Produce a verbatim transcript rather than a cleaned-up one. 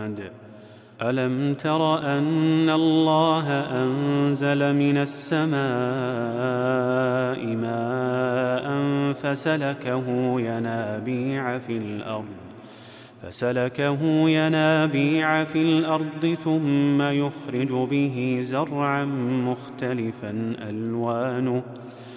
العباد. ألم تر أن الله أنزل من السماء ماء فسلكه ينابيع في الأرض فسلكه ينابيع في الأرض ثم يخرج به زرعا مختلفا ألوانه